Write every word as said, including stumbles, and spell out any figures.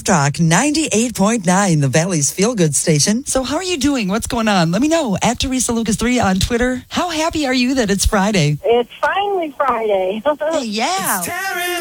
Talk ninety-eight point nine, the Valley's feel-good station. So how are you doing? What's going on? Let me know. At Teresa Lucas three on Twitter. How happy are you that it's Friday? It's finally Friday. Hey, yeah.